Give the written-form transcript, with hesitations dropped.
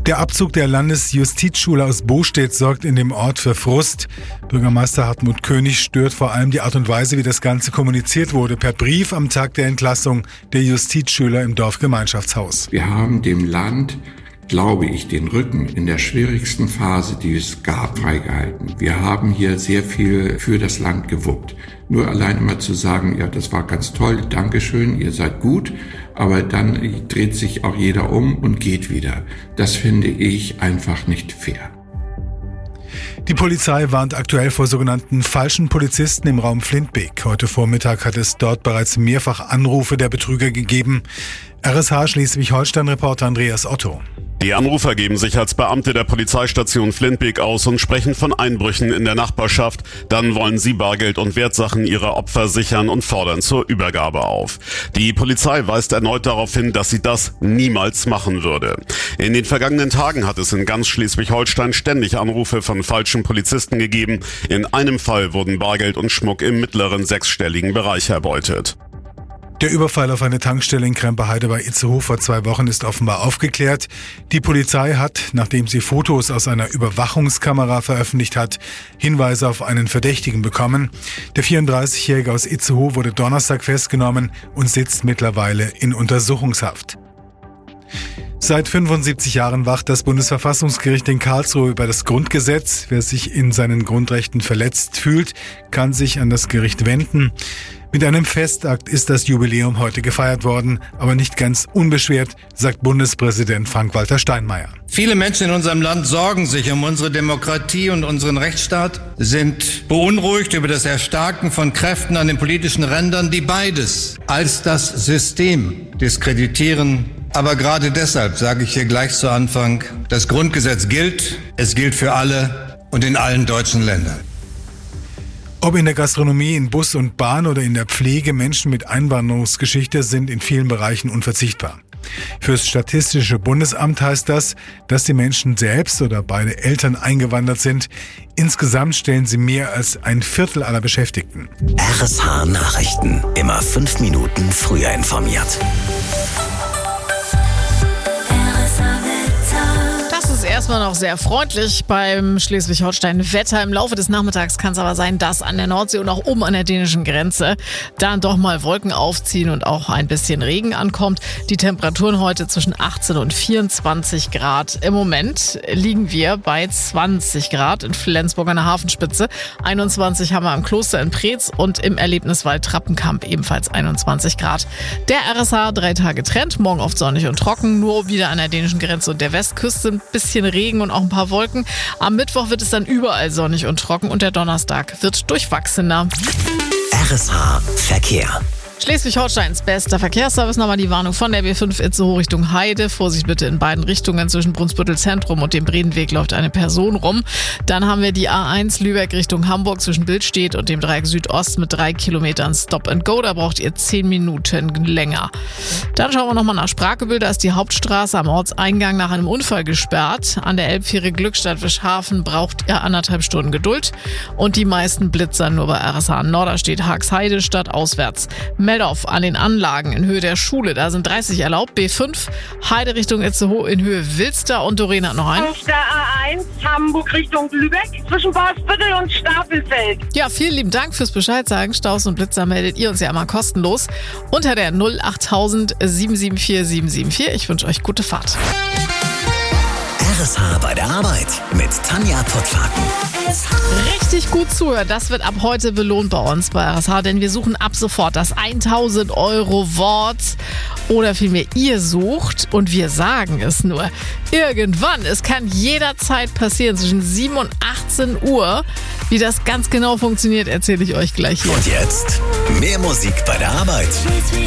Der Abzug der Landesjustizschule aus Bostedt sorgt in dem Ort für Frust. Bürgermeister Hartmut König stört vor allem die Art und Weise, wie das Ganze kommuniziert wurde, per Brief am Tag der Entlassung der Justizschüler im Dorfgemeinschaftshaus. Wir haben dem Land, glaube ich, den Rücken in der schwierigsten Phase, die es gab, freigehalten. Wir haben hier sehr viel für das Land gewuppt. Nur allein immer zu sagen, ja, das war ganz toll, Dankeschön, ihr seid gut, aber dann dreht sich auch jeder um und geht wieder. Das finde ich einfach nicht fair. Die Polizei warnt aktuell vor sogenannten falschen Polizisten im Raum Flintbeek. Heute Vormittag hat es dort bereits mehrfach Anrufe der Betrüger gegeben. RSH Schleswig-Holstein-Reporter Andreas Otto. Die Anrufer geben sich als Beamte der Polizeistation Flintbeek aus und sprechen von Einbrüchen in der Nachbarschaft. Dann wollen sie Bargeld und Wertsachen ihrer Opfer sichern und fordern zur Übergabe auf. Die Polizei weist erneut darauf hin, dass sie das niemals machen würde. In den vergangenen Tagen hat es in ganz Schleswig-Holstein ständig Anrufe von falschen Polizisten gegeben. In einem Fall wurden Bargeld und Schmuck im mittleren sechsstelligen Bereich erbeutet. Der Überfall auf eine Tankstelle in Krempe-Heide bei Itzehoe vor 2 Wochen ist offenbar aufgeklärt. Die Polizei hat, nachdem sie Fotos aus einer Überwachungskamera veröffentlicht hat, Hinweise auf einen Verdächtigen bekommen. Der 34-Jährige aus Itzehoe wurde Donnerstag festgenommen und sitzt mittlerweile in Untersuchungshaft. Seit 75 Jahren wacht das Bundesverfassungsgericht in Karlsruhe über das Grundgesetz. Wer sich in seinen Grundrechten verletzt fühlt, kann sich an das Gericht wenden. Mit einem Festakt ist das Jubiläum heute gefeiert worden, aber nicht ganz unbeschwert, sagt Bundespräsident Frank-Walter Steinmeier. Viele Menschen in unserem Land sorgen sich um unsere Demokratie und unseren Rechtsstaat, sind beunruhigt über das Erstarken von Kräften an den politischen Rändern, die beides als das System diskreditieren. Aber gerade deshalb sage ich hier gleich zu Anfang, das Grundgesetz gilt, es gilt für alle und in allen deutschen Ländern. Ob in der Gastronomie, in Bus und Bahn oder in der Pflege, Menschen mit Einwanderungsgeschichte sind in vielen Bereichen unverzichtbar. Fürs Statistische Bundesamt heißt das, dass die Menschen selbst oder beide Eltern eingewandert sind. Insgesamt stellen sie mehr als ein Viertel aller Beschäftigten. RSH Nachrichten. Immer 5 Minuten früher informiert. Erstmal noch sehr freundlich beim Schleswig-Holstein-Wetter. Im Laufe des Nachmittags kann es aber sein, dass an der Nordsee und auch oben an der dänischen Grenze dann doch mal Wolken aufziehen und auch ein bisschen Regen ankommt. Die Temperaturen heute zwischen 18 und 24 Grad. Im Moment liegen wir bei 20 Grad in Flensburg an der Hafenspitze. 21 haben wir am Kloster in Preetz und im Erlebniswald Trappenkamp ebenfalls 21 Grad. Der RSH 3 Tage Trend, morgen oft sonnig und trocken, nur wieder an der dänischen Grenze und der Westküste ein bisschen Regen und auch ein paar Wolken. Am Mittwoch wird es dann überall sonnig und trocken und der Donnerstag wird durchwachsener. RSH Verkehr. Schleswig-Holsteins bester Verkehrsservice, nochmal die Warnung von der B5 Itzehoe Richtung Heide. Vorsicht bitte in beiden Richtungen. Zwischen Brunsbüttel Zentrum und dem Bredenweg läuft eine Person rum. Dann haben wir die A1 Lübeck Richtung Hamburg zwischen Billstedt und dem Dreieck Südost mit 3 Kilometern Stop and Go. Da braucht ihr 10 Minuten länger. Dann schauen wir nochmal nach Sprakebild. Da ist die Hauptstraße am Ortseingang nach einem Unfall gesperrt. An der Elbfähre Glückstadt-Wischhafen braucht ihr 1,5 Stunden Geduld. Und die meisten blitzern nur bei RSH Norderstedt Haagsheide statt auswärts. Meldorf an den Anlagen in Höhe der Schule, da sind 30 erlaubt. B5 Heide Richtung Itzehoe in Höhe Wilster und Doreen hat noch einen. Auf der A1 Hamburg Richtung Lübeck zwischen Brunsbüttel und Stapelfeld. Ja, vielen lieben Dank fürs Bescheid sagen. Staus und Blitzer meldet ihr uns ja immer kostenlos unter der 08000 774 774. Ich wünsche euch gute Fahrt. RSH bei der Arbeit mit Tanja Pottlaken. Richtig gut zuhören, das wird ab heute belohnt bei uns bei RSH, denn wir suchen ab sofort das 1000 € Wort oder vielmehr ihr sucht und wir sagen es nur. Irgendwann, es kann jederzeit passieren zwischen 7 und 18 Uhr. Wie das ganz genau funktioniert, erzähle ich euch gleich hier. Und jetzt mehr Musik bei der Arbeit.